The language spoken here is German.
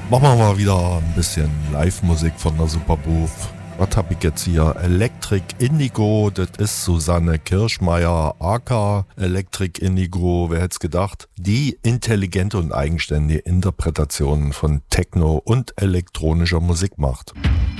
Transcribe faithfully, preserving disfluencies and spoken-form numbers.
Machen wir mal wieder ein bisschen Live-Musik von der Superbooth. Was hab ich jetzt hier? Electric Indigo, das ist Susanne Kirschmeier, aka Electric Indigo, wer hätte es gedacht? Die intelligente und eigenständige Interpretationen von Techno und elektronischer Musik macht.